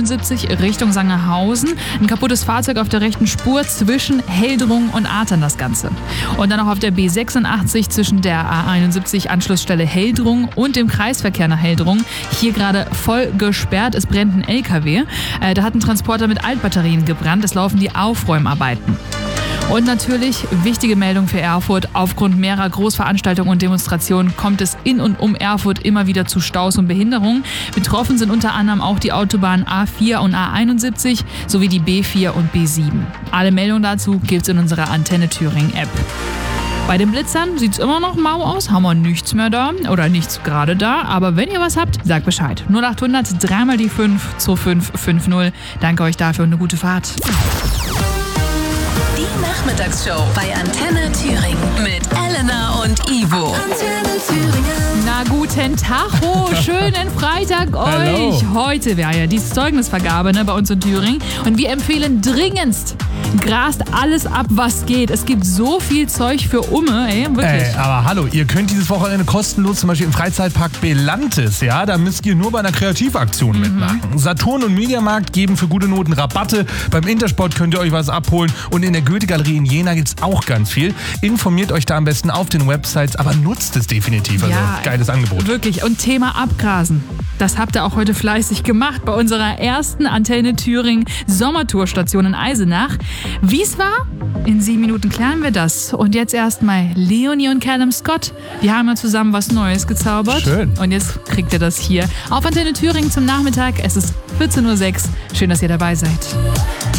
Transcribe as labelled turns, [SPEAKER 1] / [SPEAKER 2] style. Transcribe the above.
[SPEAKER 1] A71 Richtung Sangerhausen. Ein kaputtes Fahrzeug auf der rechten Spur zwischen Heldrungen und Artern das Ganze. Und dann auch auf der B86 zwischen der A71 Anschlussstelle Heldrungen und dem Kreisverkehr nach Heldrungen. Hier gerade voll gesperrt. Es brennt ein LKW. Da hat ein Transporter mit Altbatterien gebrannt. Es laufen die Aufräumarbeiten. Und natürlich, wichtige Meldung für Erfurt, aufgrund mehrerer Großveranstaltungen und Demonstrationen kommt es in und um Erfurt immer wieder zu Staus und Behinderungen. Betroffen sind unter anderem auch die Autobahnen A4 und A71 sowie die B4 und B7. Alle Meldungen dazu gibt's in unserer Antenne Thüringen App. Bei den Blitzern sieht's immer noch mau aus, haben wir nichts mehr da oder nichts gerade da. Aber wenn ihr was habt, sagt Bescheid. 0800 3 mal die 5 2550. Danke euch dafür und eine gute Fahrt.
[SPEAKER 2] Die Nachmittagsshow bei Antenne Thüringen mit Elena und Ivo. Antenne Thüringen.
[SPEAKER 1] Na guten Tacho, schönen Freitag euch. Heute wäre ja die Zeugnisvergabe bei uns in Thüringen. Und wir empfehlen dringendst, grast alles ab, was geht. Es gibt so viel Zeug für wirklich.
[SPEAKER 3] Aber hallo, ihr könnt dieses Wochenende kostenlos zum Beispiel im Freizeitpark Belantes, ja, da müsst ihr nur bei einer Kreativaktion mitmachen. Saturn und Mediamarkt geben für gute Noten Rabatte, beim Intersport könnt ihr euch was abholen und in der Goethe-Galerie in Jena gibt's auch ganz viel. Informiert euch da am besten auf den Websites, aber nutzt es definitiv, also geiles Angebot.
[SPEAKER 1] Wirklich, und Thema Abgrasen, das habt ihr auch heute fleißig gemacht bei unserer ersten Antenne Thüringen Sommertourstation in Eisenach. Wie es war? In 7 Minuten klären wir das. Und jetzt erstmal Leonie und Callum Scott. Die haben ja zusammen was Neues gezaubert.
[SPEAKER 3] Schön.
[SPEAKER 1] Und jetzt kriegt ihr das hier auf Antenne Thüringen zum Nachmittag. Es ist 14:06 Uhr. Schön, dass ihr dabei seid.